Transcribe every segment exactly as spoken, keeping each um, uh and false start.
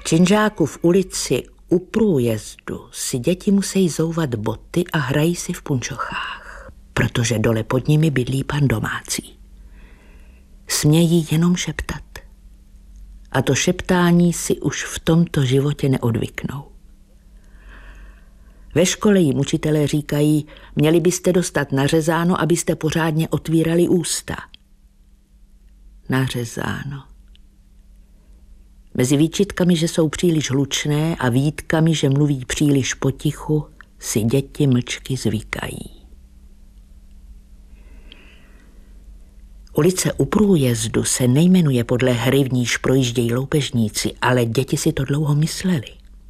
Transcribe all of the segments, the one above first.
Činžáku v ulici u průjezdu si děti musí zouvat boty a hrají si v punčochách, protože dole pod nimi bydlí pan domácí. Smějí jenom šeptat. A to šeptání si už v tomto životě neodvyknou. Ve škole jim učitelé říkají, měli byste dostat nařezáno, abyste pořádně otvírali ústa. Nařezáno. Mezi výčitkami, že jsou příliš hlučné a výtkami, že mluví příliš potichu, si děti mlčky zvykají. Ulice u průjezdu se nejmenuje podle hry, v níž projíždějí loupežníci, ale děti si to dlouho mysleli.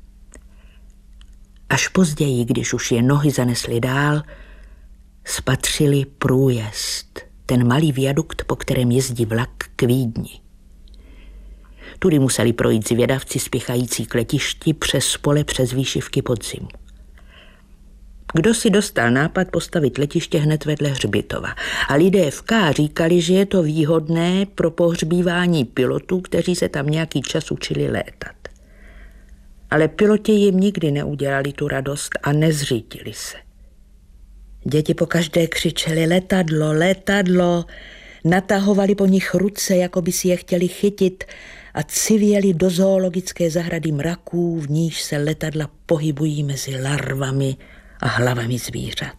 Až později, když už je nohy zanesly dál, spatřili průjezd, ten malý viadukt, po kterém jezdí vlak k Vídni. Tudy museli projít zvědavci spěchající k letišti přes pole přes výšivky podzimu. Kdo si dostal nápad postavit letiště hned vedle hřbitova? A lidé v K říkali, že je to výhodné pro pohřbívání pilotů, kteří se tam nějaký čas učili létat. Ale piloti jim nikdy neudělali tu radost a nezřítili se. Děti pokaždé křičeli letadlo, letadlo, natahovali po nich ruce, jako by si je chtěli chytit a civěli do zoologické zahrady mraků, v níž se letadla pohybují mezi larvami a hlavami zvířat.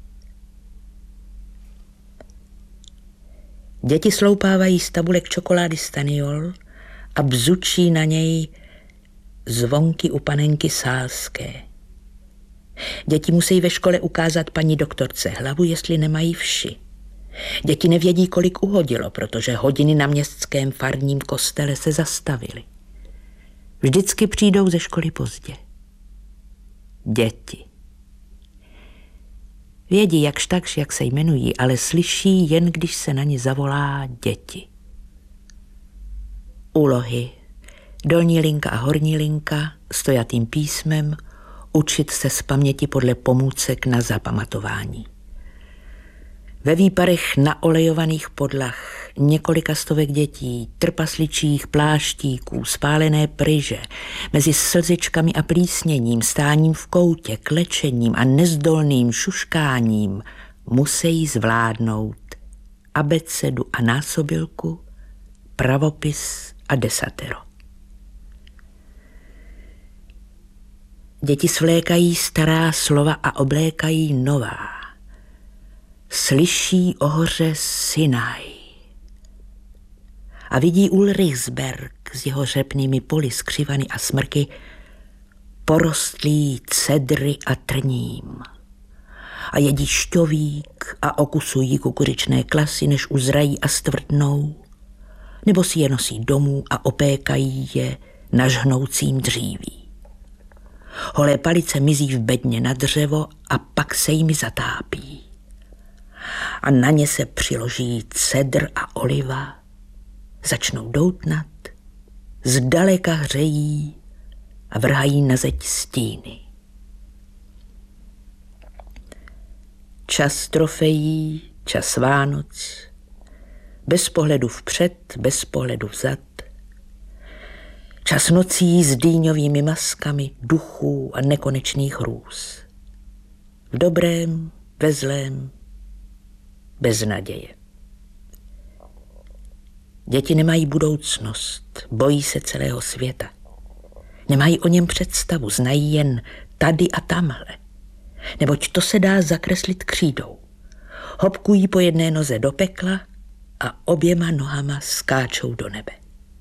Děti sloupávají z tabulek čokolády Staniol a bzučí na něj zvonky u panenky Sálské. Děti musí ve škole ukázat paní doktorce hlavu, jestli nemají vši. Děti nevědí, kolik uhodilo, protože hodiny na městském farním kostele se zastavily. Vždycky přijdou ze školy pozdě. Děti. Vědí jakž takž, jak se jmenují, ale slyší jen, když se na ně zavolá děti. Úlohy. Dolní linka a horní linka, stojatým písmem, učit se z paměti podle pomůcek na zapamatování. Ve výparech naolejovaných podlah několika stovek dětí, trpasličích pláštíků, spálené pryže, mezi slzičkami a plísněním, stáním v koutě, klečením a nezdolným šuškáním musí zvládnout abecedu a násobilku, pravopis a desatero. Děti svlékají stará slova a oblékají nová. Slyší o hoře Sinaj a vidí Ulrichsberg s jeho řepnými poli, skřivany a smrky, porostlý cedry a trním. A jedí šťovík a okusují kukuřičné klasy, než uzrají a stvrdnou, nebo si je nosí domů a opékají je na žhnoucím dříví. Holé palice mizí v bedně na dřevo a pak se jimi zatápí. A na ně se přiloží cedr a oliva, začnou doutnat, zdaleka hřejí a vrhají na zeď stíny. Čas trofejí, čas Vánoc, bez pohledu vpřed, bez pohledu vzad, čas nocí s dýňovými maskami duchů a nekonečných hrůz. V dobrém, ve zlém, bez naděje. Děti nemají budoucnost, bojí se celého světa. Nemají o něm představu, znají jen tady a tamhle. Neboť to se dá zakreslit křídou. Hopkují po jedné noze do pekla a oběma nohama skáčou do nebe.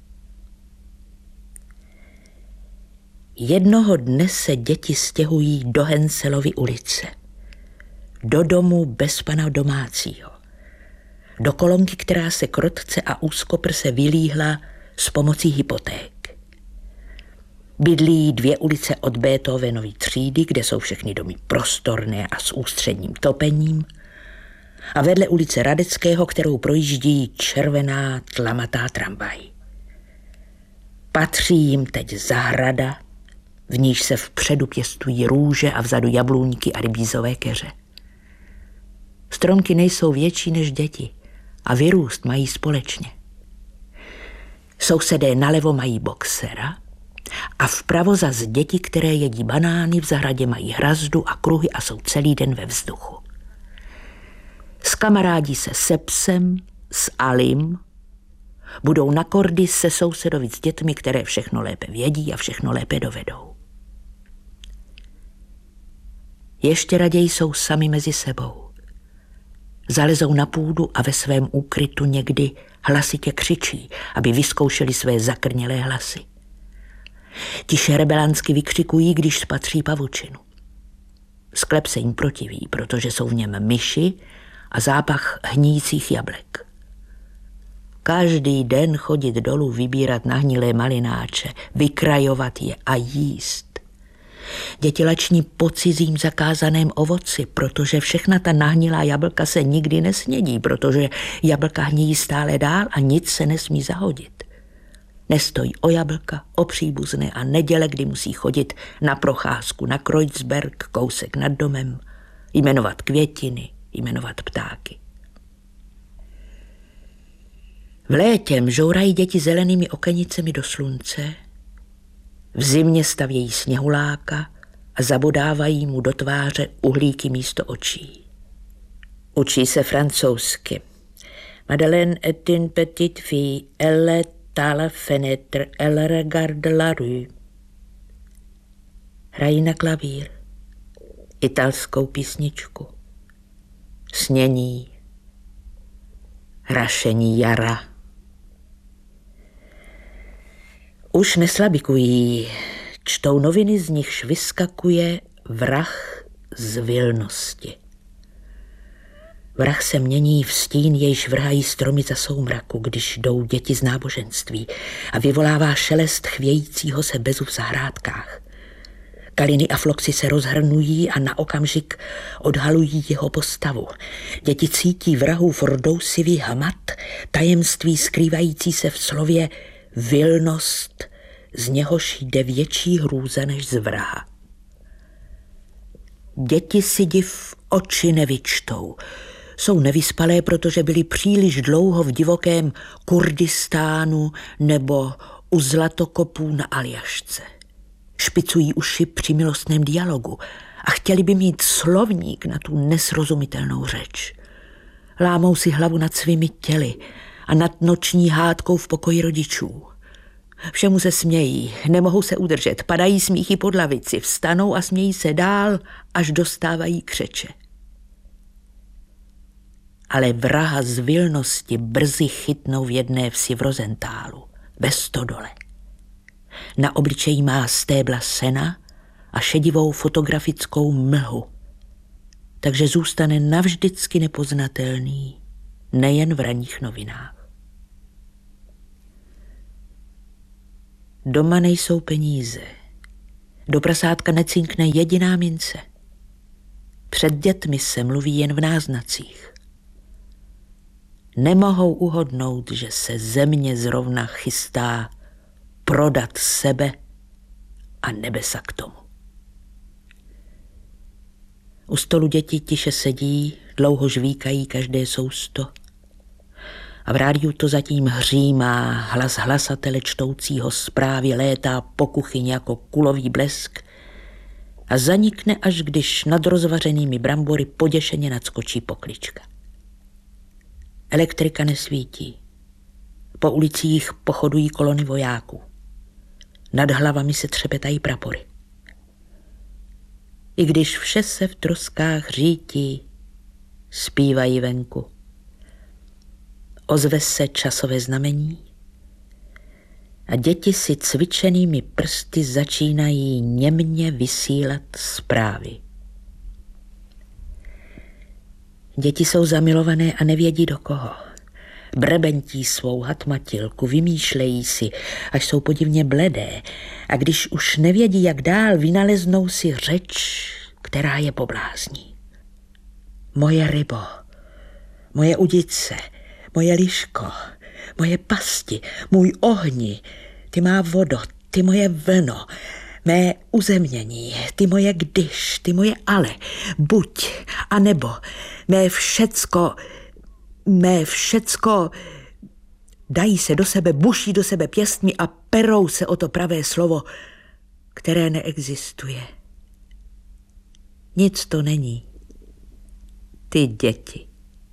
Jednoho dne se děti stěhují do Henselovy ulice. Do domu bez pana domácího. Do kolonky, která se krotce a úzkoprse vylíhla s pomocí hypoték. Bydlí dvě ulice od Beethovenovy třídy, kde jsou všechny domy prostorné a s ústředním topením, a vedle ulice Radeckého, kterou projíždí červená tlamatá tramvaj. Patří jim teď zahrada, v níž se vpředu pěstují růže a vzadu jablůňky a rybízové keře. Stromky nejsou větší než děti a vyrůst mají společně. Sousedé nalevo mají boxera A vpravo zas děti, které jedí banány, v zahradě mají hrazdu a kruhy a jsou celý den ve vzduchu. Skamarádí se se psem, s Alim, budou na kordy se sousedovic s dětmi, které všechno lépe vědí a všechno lépe dovedou. Ještě raději jsou sami mezi sebou. Zalezou na půdu a ve svém úkrytu někdy hlasitě křičí, aby vyzkoušeli své zakrnělé hlasy. Ti šerebelansky vykřikují, když spatří pavučinu. Sklep se jim protiví, protože jsou v něm myši a zápach hníjících jablek. Každý den chodit dolů vybírat nahnilé malináče, vykrajovat je a jíst. Děti lační po cizím zakázaném ovoci, protože všechna ta nahnilá jablka se nikdy nesnědí, protože jablka hníjí stále dál a nic se nesmí zahodit. Nestojí o jablka, o příbuzné a neděle, kdy musí chodit na procházku na Kreuzberg, kousek nad domem, jmenovat květiny, jmenovat ptáky. V létě mžourají děti zelenými okenicemi do slunce, v zimě stavějí sněhuláka a zabodávají mu do tváře uhlíky místo očí. Učí se francouzsky. Madeleine est une petite fille, elle est à la fenêtre, elle regarde la rue. Hrají na klavír italskou písničku. Snění, rašení jara. Už neslabikují, čtou noviny, z nichž vyskakuje vrah z vilnosti. Vrah se mění v stín, jejž vrhají stromy za soumraku, když jdou děti z náboženství a vyvolává šelest chvějícího se bezu v zahrádkách. Kaliny a floxy se rozhrnují a na okamžik odhalují jeho postavu. Děti cítí vrahův rdousivý hamat, tajemství skrývající se v slově vilnost, z něhož jde větší hrůza než z vraha. Děti si div oči nevyčtou. Jsou nevyspalé, protože byly příliš dlouho v divokém Kurdistánu nebo u zlatokopů na Aljašce. Špicují uši při milostném dialogu a chtěli by mít slovník na tu nesrozumitelnou řeč. Lámou si hlavu nad svými těly a nad noční hádkou v pokoji rodičů. Všemu se smějí, nemohou se udržet, padají smíchy pod lavici, vstanou a smějí se dál, až dostávají křeče. Ale vraha z vilnosti brzy chytnou v jedné vsi v Rozentálu, ve stodole. Na obličeji má stébla sena a šedivou fotografickou mlhu, takže zůstane navždycky nepoznatelný, nejen v ranních novinách. Doma nejsou peníze. Do prasátka necinkne jediná mince. Před dětmi se mluví jen v náznacích. Nemohou uhodnout, že se země zrovna chystá prodat sebe a nebesa k tomu. U stolu děti tiše sedí, dlouho žvíkají každé sousto a v rádiu to zatím hřímá, hlas hlasatele čtoucího zprávy létá po kuchyni jako kulový blesk a zanikne, až když nad rozvařenými brambory poděšeně nadskočí poklička. Elektrika nesvítí. Po ulicích pochodují kolony vojáků. Nad hlavami se třepetají prapory. I když vše se v troskách řítí, zpívají venku. Ozve se časové znamení a děti si cvičenými prsty začínají němně vysílat zprávy. Děti jsou zamilované a nevědí do koho. Brebentí svou hatmatilku, vymýšlejí si, až jsou podivně bledé a když už nevědí, jak dál, vynaleznou si řeč, která je poblázní. Moje rybo, moje udice, moje liško, moje pasti, můj ohni, ty má vodo, ty moje vlno, mé uzemnění, ty moje když, ty moje ale, buď a nebo, mé všecko, mé všecko, dají se do sebe, buší do sebe pěstmi a perou se o to pravé slovo které neexistuje. Nic to není. Ty děti.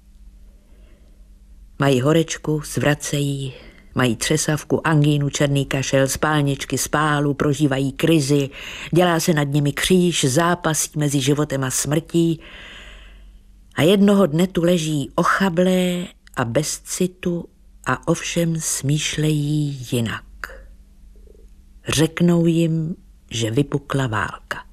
Mají horečku, zvracejí, mají třesavku, angínu, černý kašel, spálničky, spálu, prožívají krizi, dělá se nad nimi kříž, zápasí mezi životem a smrtí a jednoho dne tu leží ochablé a bez citu a ovšem smýšlejí jinak. Řeknou jim, že vypukla válka.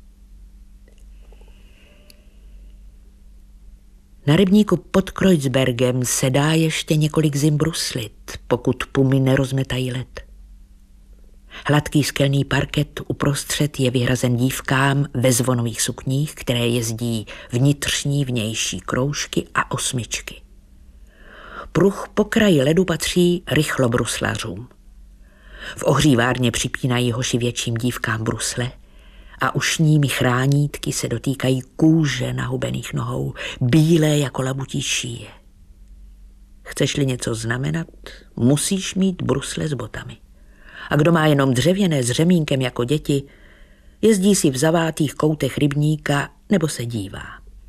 Na rybníku pod Kreuzbergem se dá ještě několik zim bruslit, pokud pumy nerozmetají led. Hladký skelný parket uprostřed je vyhrazen dívkám ve zvonových sukních, které jezdí vnitřní vnější kroužky a osmičky. Pruh po kraji ledu patří rychlobruslařům. V ohřívárně připínají hoši větším dívkám brusle a ušními chránítky se dotýkají kůže nahubených nohou, bílé jako labutí šíje. Chceš-li něco znamenat, musíš mít brusle s botami. A kdo má jenom dřevěné s řemínkem jako děti, jezdí si v zavátých koutech rybníka nebo se dívá.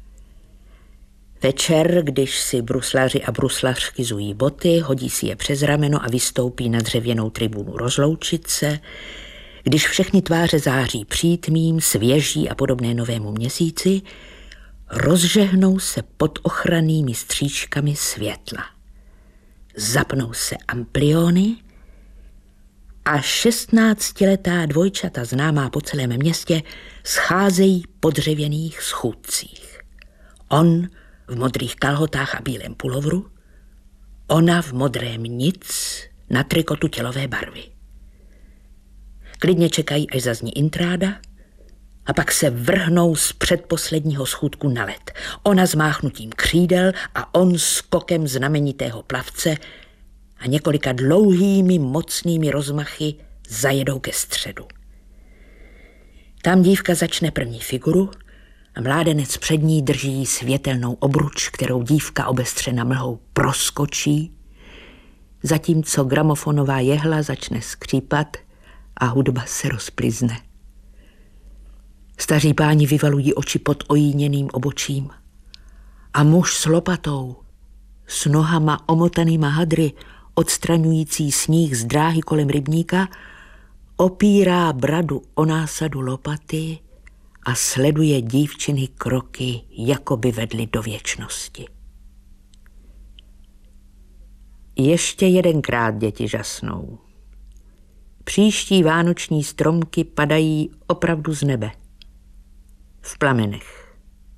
Večer, když si bruslaři a bruslařky zují boty, hodí si je přes rameno a vystoupí na dřevěnou tribunu rozloučit se, když všechny tváře září přítmím, svěží a podobné novému měsíci, rozžehnou se pod ochrannými stříčkami světla. Zapnou se ampliony a šestnáctiletá dvojčata známá po celém městě scházejí po dřevěných schůdcích. On v modrých kalhotách a bílém pulovru, ona v modrém nic na trikotu tělové barvy. Klidně čekají, až zazní intráda a pak se vrhnou z předposledního schůdku na led. Ona s máchnutím křídel a on skokem znamenitého plavce a několika dlouhými mocnými rozmachy zajedou ke středu. Tam dívka začne první figuru a mládenec před ní drží světelnou obruč, kterou dívka obestřena mlhou proskočí, zatímco gramofonová jehla začne skřípat a hudba se rozplizne. Staří páni vyvalují oči pod ojíněným obočím a muž s lopatou, s nohama omotanýma hadry, odstraňující sníh z dráhy kolem rybníka, opírá bradu o násadu lopaty a sleduje dívčiny kroky, jako by vedly do věčnosti. Ještě jedenkrát děti žasnou. Příští vánoční stromky padají opravdu z nebe. V plamenech.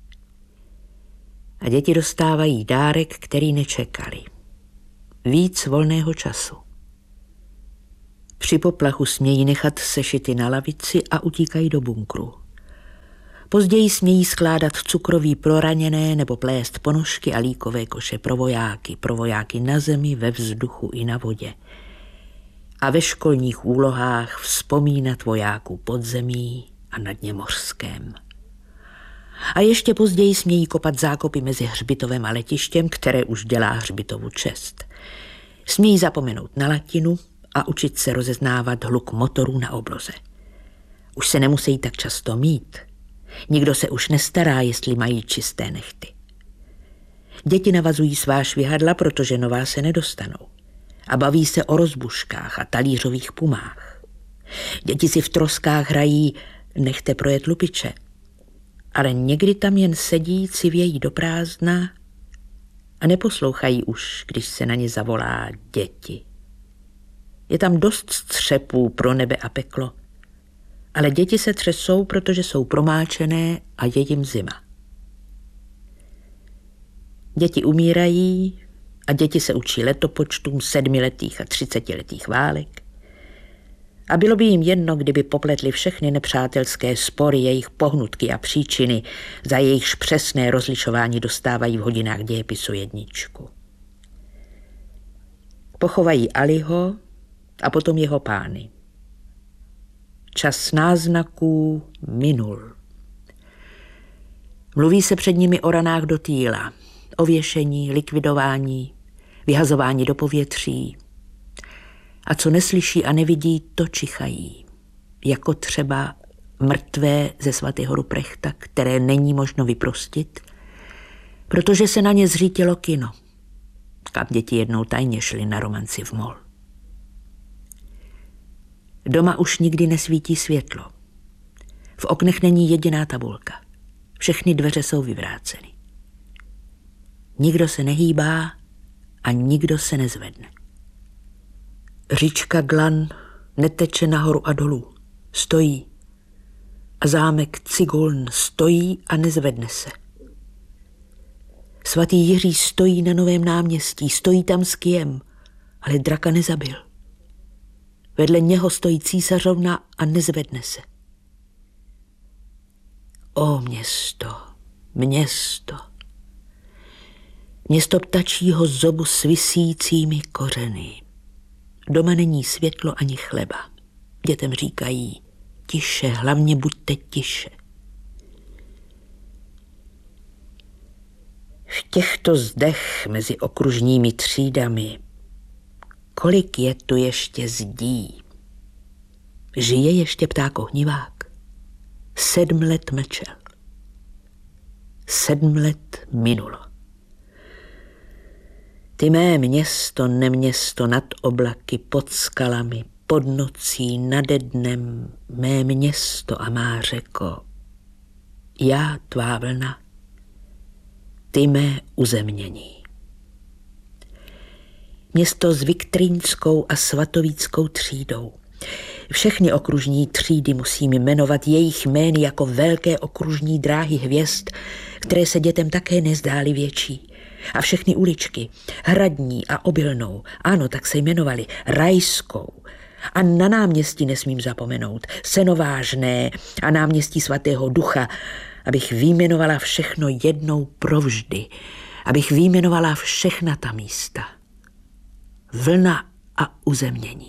A děti dostávají dárek, který nečekali. Víc volného času. Při poplachu smějí nechat sešity na lavici a utíkají do bunkru. Později smějí skládat cukroví pro raněné nebo plést ponožky a líkové koše pro vojáky, pro vojáky na zemi, ve vzduchu i na vodě. A ve školních úlohách vzpomínat vojáků pod zemí a na dně mořském. A ještě později smějí kopat zákopy mezi hřbitovem a letištěm, které už dělá hřbitovu čest. Smějí zapomenout na latinu a učit se rozeznávat hluk motorů na obloze. Už se nemusí tak často mít. Nikdo se už nestará, jestli mají čisté nehty. Děti navazují svá švihadla, protože nová se nedostanou. A baví se o rozbuškách a talířových pumách. Děti si v troskách hrají nechte projet lupiče, ale někdy tam jen sedí, civějí do prázdna a neposlouchají už, když se na ně zavolá děti. Je tam dost střepů pro nebe a peklo, ale děti se třesou, protože jsou promáčené a je jim zima. Děti umírají a děti se učí letopočtům sedmiletých a třicetiletých válek. A bylo by jim jedno, kdyby popletli všechny nepřátelské spory, jejich pohnutky a příčiny, za jejichž přesné rozlišování dostávají v hodinách dějepisu jedničku. Pochovají Aliho a potom jeho pány. Čas náznaků minul. Mluví se před nimi o ranách do týla, o věšení, likvidování, vyhazování do povětří. A co neslyší a nevidí, to čichají. jako třeba mrtvé ze svatého Ruprechta, které není možno vyprostit, protože se na ně zřítilo kino, kam děti jednou tajně šly na romanci v mol. Doma už nikdy nesvítí světlo. V oknech není jediná tabulka. Všechny dveře jsou vyvráceny. Nikdo se nehýbá a nikdo se nezvedne. Říčka Glan neteče nahoru a dolů. Stojí. A zámek Ciguln stojí a nezvedne se. Svatý Jiří stojí na Novém náměstí, stojí tam s kyjem, ale draka nezabil. Vedle něho stojí císařovna a nezvedne se. O město, město, město ptačího zobu s visícími kořeny. Doma není světlo ani chleba. Dětem říkají, tiše, hlavně buďte tiše. V těchto zdech mezi okružními třídami, kolik je tu ještě zdí? Žije ještě pták ohnivák? Sedm let mlčel. Sedm let minulo. Ty mé město, neměsto nad oblaky, pod skalami, pod nocí, nade dnem, mé město a má řeko. Já tvá vlna, ty mé uzemnění. Město s viktrínskou a svatovíckou třídou. Všechny okružní třídy musím jmenovat jejich jmény jako velké okružní dráhy hvězd, které se dětem také nezdály větší. A všechny uličky, Hradní a Obilnou, ano, tak se jmenovaly, Rajskou. A na náměstí nesmím zapomenout, Senovážné a náměstí svatého Ducha, abych vyjmenovala všechno jednou provždy, abych vyjmenovala všechna ta místa. Vlna a uzemnění.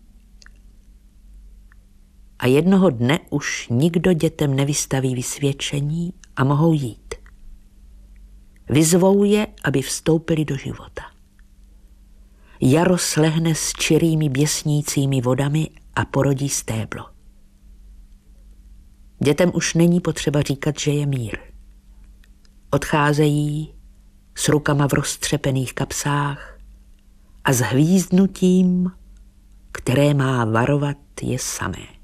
A jednoho dne už nikdo dětem nevystaví vysvědčení a mohou jít. Vyzvou je, aby vstoupili do života. Jaro slehne s čirými běsnícími vodami a porodí stéblo. Dětem už není potřeba říkat, že je mír. Odcházejí s rukama v roztřepených kapsách a s hvízdnutím, které má varovat je samé.